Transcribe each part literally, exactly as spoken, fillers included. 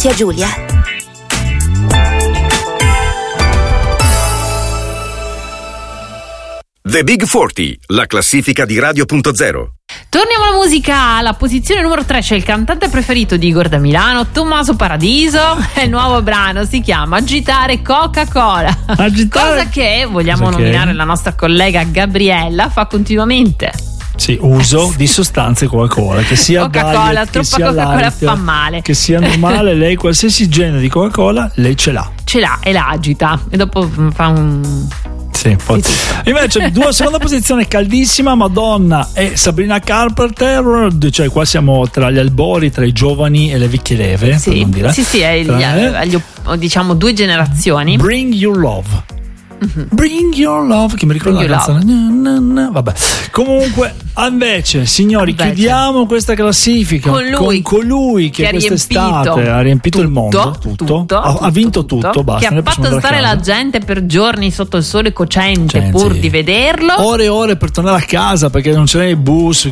zia Giulia. The Big quaranta, la classifica di Radio punto zero. Torniamo alla musica. Alla posizione numero tre c'è il cantante preferito di Igor da Milano, Tommaso Paradiso, e il nuovo brano si chiama Agitare Coca-Cola. Agitare... Cosa che, vogliamo Cosa nominare che... la nostra collega Gabriella, fa continuamente. Sì, uso di sostanze Coca-Cola, che sia Coca-Cola, diet, troppa che sia Coca-Cola light, fa male. che sia normale, lei qualsiasi genere di Coca-Cola lei ce l'ha. Ce l'ha e la agita e dopo fa un... Sì, poi. Invece due seconda posizione caldissima, Madonna e Sabrina Carpenter, cioè qua siamo tra gli albori, tra i giovani e le vecchie leve, sì, per non dire. Sì, sì, è gli, tra, gli, diciamo due generazioni. Bring Your Love. Mm-hmm. Bring Your Love, che mi ricorda la canzone. No, no, no. Vabbè. Comunque, invece, signori, invece, chiudiamo questa classifica con lui, con colui che, che quest'estate riempito ha riempito tutto, il mondo, tutto, tutto, ha, ha vinto tutto, tutto basta, che ha fatto stare la gente per giorni sotto il sole cocente Gen, pur sì. di vederlo. Ore e ore per tornare a casa perché non c'era il bus,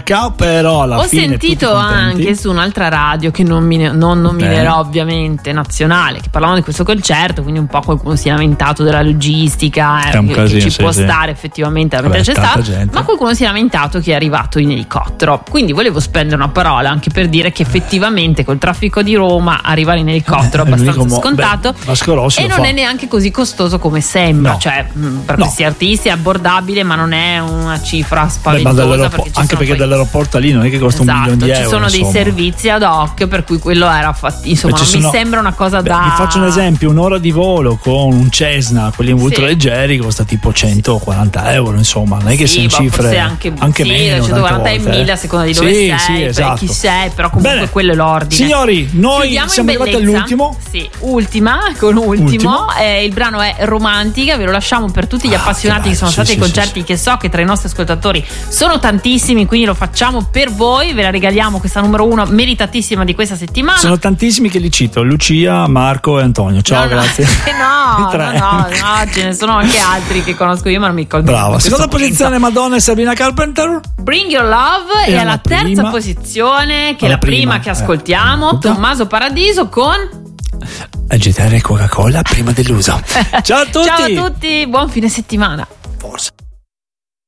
però alla Ho fine sentito anche su un'altra radio che non, mine, non nominerò ovviamente, nazionale, che parlavano di questo concerto, quindi un po' qualcuno si è lamentato della logistica. Eh, un che, casino, che ci sì, può sì. stare effettivamente la Vabbè, c'è stato, gente. ma qualcuno si è lamentato che è arrivato in elicottero, quindi volevo spendere una parola anche per dire che effettivamente col traffico di Roma arrivare in elicottero è eh, abbastanza mo- scontato beh, e non fa. è neanche così costoso come sembra, no. cioè per no. questi artisti è abbordabile, ma non è una cifra spaventosa. Beh, perché anche perché poi... dall'aeroporto lì non è che costa esatto, un milione di ci euro, ci sono insomma. dei servizi ad hoc per cui quello era fatti, insomma non sono... mi sembra una cosa beh, da... vi faccio un esempio, un'ora di volo con un Cessna, quelli ultra sì. leggeri, costa tipo centoquaranta euro, insomma non è che sì, siano cifre anche, anche sì, meno, centoquaranta e mille a seconda di dove sì, sei, sì, esatto. chi sei, però comunque Bene. quello è l'ordine. Signori, noi Chiudiamo siamo arrivati all'ultimo. Sì, ultima, con ultimo, ultimo. Eh, il brano è Romantica, ve lo lasciamo per tutti gli ah, appassionati che, che sono sì, stati sì, ai concerti, sì, che so che tra i nostri ascoltatori sono tantissimi, quindi lo facciamo per voi, ve la regaliamo questa numero uno meritatissima di questa settimana. Sono tantissimi che li cito, Lucia, Marco e Antonio. Ciao, no, grazie. No, no, no, no, ce ne sono anche altri che conosco io, ma non mi ricordo. Brava. Seconda posizione Madonna e Sabrina Carpenter. Bring Your Love e, e alla terza prima, posizione, che è la prima, prima che ascoltiamo, eh, Tommaso Paradiso con Agitare Coca-Cola prima dell'uso. Ciao a tutti. Ciao a tutti, buon fine settimana. Forse.